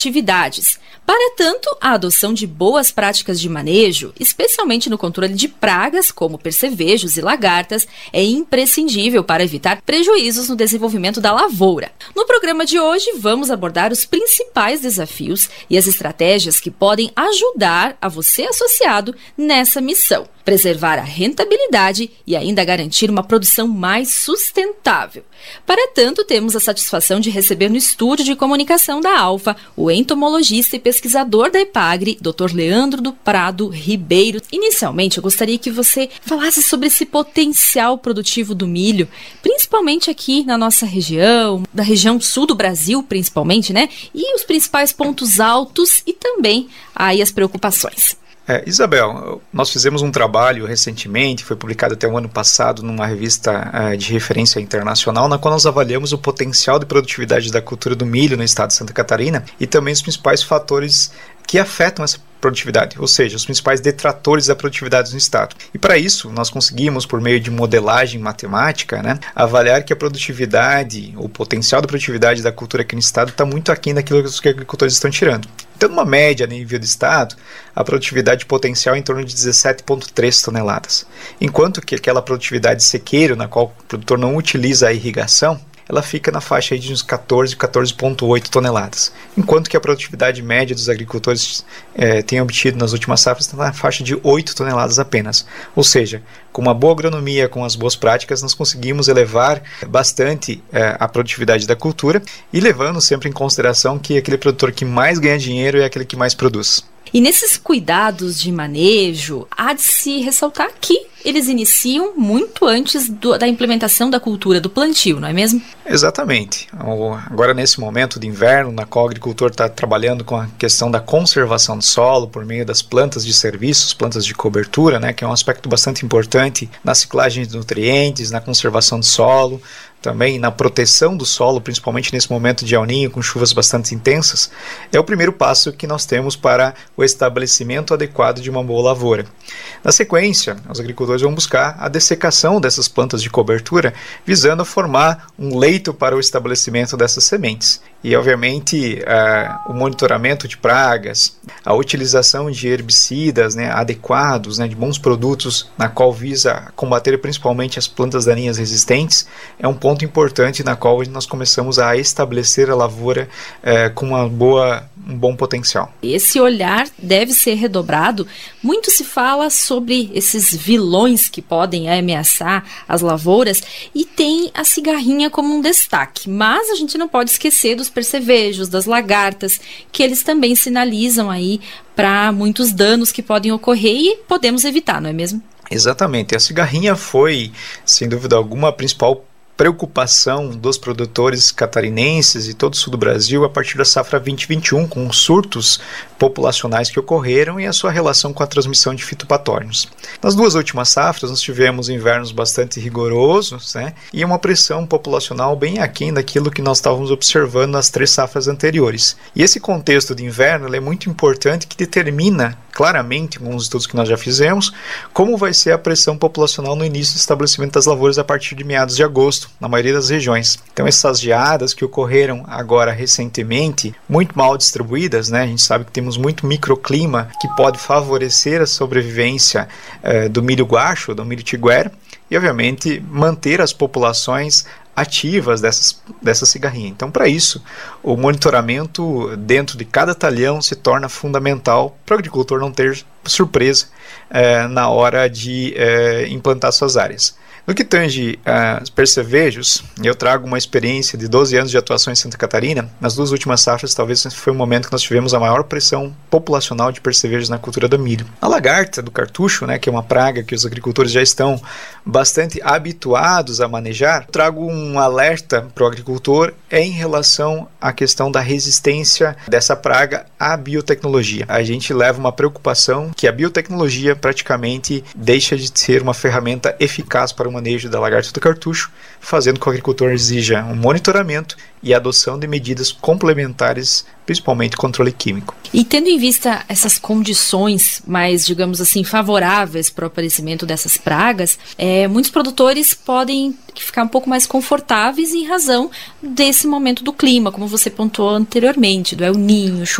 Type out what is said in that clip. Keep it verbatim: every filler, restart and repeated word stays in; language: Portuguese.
atividades. Para tanto, a adoção de boas práticas de manejo, especialmente no controle de pragas como percevejos e lagartas, é imprescindível para evitar prejuízos no desenvolvimento da lavoura. No programa de hoje, vamos abordar os principais desafios e as estratégias que podem ajudar a você associado nessa missão, preservar a rentabilidade e ainda garantir uma produção mais sustentável. Para tanto, temos a satisfação de receber no estúdio de comunicação da Alfa o entomologista e pesquisador da EPAGRE, doutor Leandro do Prado Ribeiro. Inicialmente, eu gostaria que você falasse sobre esse potencial produtivo do milho, principalmente aqui na nossa região, da região sul do Brasil, principalmente, né? E os principais pontos altos e também aí as preocupações. É, Isabel, nós fizemos um trabalho recentemente, foi publicado até o ano passado numa revista é, de referência internacional, na qual nós avaliamos o potencial de produtividade da cultura do milho no estado de Santa Catarina e também os principais fatores que afetam essa produtividade, ou seja, os principais detratores da produtividade no estado. E para isso, nós conseguimos, por meio de modelagem matemática, né, avaliar que a produtividade, o potencial da produtividade da cultura aqui no estado está muito aquém daquilo que os agricultores estão tirando. Então, numa média a nível do estado, a produtividade potencial é em torno de dezessete vírgula três toneladas, enquanto que aquela produtividade sequeiro, na qual o produtor não utiliza a irrigação, ela fica na faixa aí de uns quatorze, quatorze vírgula oito toneladas, enquanto que a produtividade média dos agricultores eh, tem obtido nas últimas safras está na faixa de oito toneladas apenas. Ou seja, com uma boa agronomia, com as boas práticas, nós conseguimos elevar bastante eh, a produtividade da cultura e levando sempre em consideração que aquele produtor que mais ganha dinheiro é aquele que mais produz. E nesses cuidados de manejo, há de se ressaltar que eles iniciam muito antes do, da implementação da cultura, do plantio, não é mesmo? Exatamente. Agora, nesse momento de inverno, na qual o agricultor está trabalhando com a questão da conservação do solo por meio das plantas de serviços, plantas de cobertura, né, que é um aspecto bastante importante na ciclagem de nutrientes, na conservação do solo, também na proteção do solo, principalmente nesse momento de El Niño, com chuvas bastante intensas, é o primeiro passo que nós temos para o estabelecimento adequado de uma boa lavoura. Na sequência, os agricultores vão buscar a dessecação dessas plantas de cobertura, visando formar um leito para o estabelecimento dessas sementes. E, obviamente, uh, o monitoramento de pragas, a utilização de herbicidas, né, adequados, né, de bons produtos, na qual visa combater principalmente as plantas daninhas resistentes, é um ponto importante na qual nós começamos a estabelecer a lavoura uh, com uma boa, um bom potencial. Esse olhar deve ser redobrado. Muito se fala sobre esses vilões que podem ameaçar as lavouras e tem a cigarrinha como um destaque, mas a gente não pode esquecer dos percevejos, das lagartas, que eles também sinalizam aí para muitos danos que podem ocorrer e podemos evitar, não é mesmo? Exatamente. A cigarrinha foi, sem dúvida alguma, a principal preocupação dos produtores catarinenses e todo o sul do Brasil a partir da safra vinte e vinte e um, com os surtos populacionais que ocorreram e a sua relação com a transmissão de fitopatógenos. Nas duas últimas safras, nós tivemos invernos bastante rigorosos, né, e uma pressão populacional bem aquém daquilo que nós estávamos observando nas três safras anteriores. E esse contexto de inverno ele é muito importante, que determina claramente, com os estudos que nós já fizemos, como vai ser a pressão populacional no início do estabelecimento das lavouras a partir de meados de agosto, na maioria das regiões. Então, essas geadas que ocorreram agora recentemente, muito mal distribuídas, né? A gente sabe que temos muito microclima que pode favorecer a sobrevivência eh, do milho guacho, do milho tiguera, e, obviamente, manter as populações ativas dessas, dessa cigarrinha. Então, para isso, o monitoramento dentro de cada talhão se torna fundamental para o agricultor não ter surpresa eh, na hora de eh, implantar suas áreas. No que tange a uh, percevejos, eu trago uma experiência de doze anos de atuação em Santa Catarina. Nas duas últimas safras, talvez foi o momento que nós tivemos a maior pressão populacional de percevejos na cultura do milho. A lagarta do cartucho, né, que é uma praga que os agricultores já estão bastante habituados a manejar, eu trago um alerta para o agricultor é em relação à questão da resistência dessa praga à biotecnologia. A gente leva uma preocupação que a biotecnologia praticamente deixa de ser uma ferramenta eficaz para o manejo da lagarta do cartucho, fazendo com que o agricultor exija um monitoramento e a adoção de medidas complementares, principalmente controle químico. E tendo em vista essas condições mais, digamos assim, favoráveis para o aparecimento dessas pragas, é, muitos produtores podem ficar um pouco mais confortáveis em razão desse momento do clima, como você pontuou anteriormente, do El Niño,